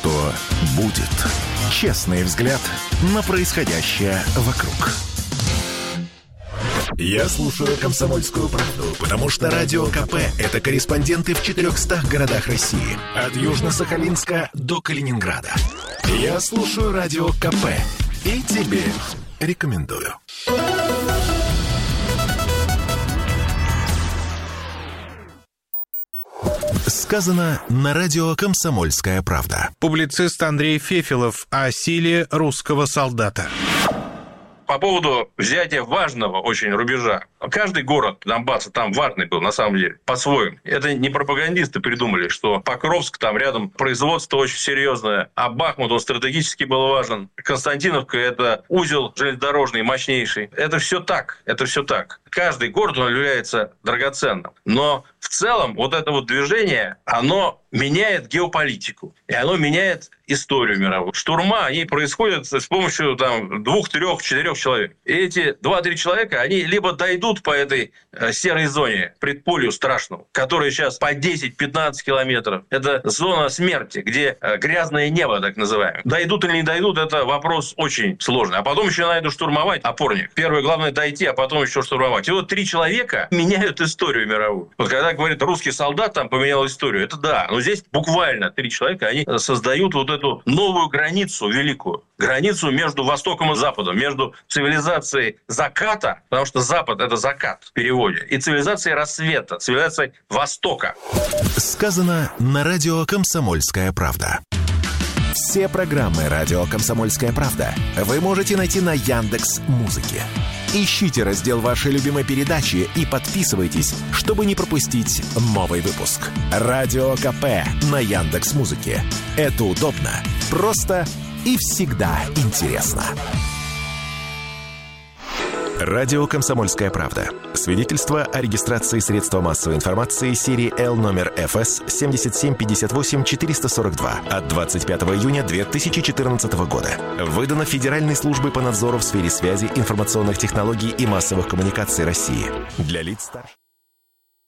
что будет. Честный взгляд на происходящее вокруг. Я слушаю «Комсомольскую правду», потому что Радио КП – это корреспонденты в 400 городах России. От Южно-Сахалинска до Калининграда. Я слушаю Радио КП и тебе рекомендую. Сказано на радио «Комсомольская правда». Публицист Андрей Фефелов о силе русского солдата. По поводу взятия важного очень рубежа. Каждый город Донбасса там важный был, на самом деле, по-своему. Это не пропагандисты придумали, что Покровск, там рядом производство очень серьезное, а Бахмут, он стратегически был важен. Константиновка – это узел железнодорожный мощнейший. Это все так, это все так. Каждый город, он является драгоценным. Но в целом вот это вот движение, оно меняет геополитику. И оно меняет историю мировую. Штурма, они происходят с помощью 2, 3, 4 человек. И эти 2-3 человека, они либо дойдут по этой серой зоне, предполью страшному, которая сейчас по 10-15 километров. Это зона смерти, где грязное небо, так называемое. Дойдут или не дойдут, это вопрос очень сложный. А потом еще надо штурмовать опорник. Первое, главное дойти, а потом еще штурмовать. И вот 3 человека меняют историю мировую. Вот когда говорит, русский солдат там поменял историю, это да. Но здесь буквально 3 человека, они создают вот эту новую границу великую. Границу между Востоком и Западом, между цивилизацией заката, потому что Запад – это закат в переводе, и цивилизацией рассвета, цивилизацией Востока. Сказано на радио «Комсомольская правда». Все программы радио «Комсомольская правда» вы можете найти на Яндекс.Музыке. Ищите раздел вашей любимой передачи и подписывайтесь, чтобы не пропустить новый выпуск. Радио КП на Яндекс.Музыке. Это удобно, просто и всегда интересно. Радио «Комсомольская правда». Свидетельство о регистрации средства массовой информации серии Л номер ФС 7758-442 от 25 июня 2014 года. Выдано Федеральной службой по надзору в сфере связи, информационных технологий и массовых коммуникаций России. Для лиц старше.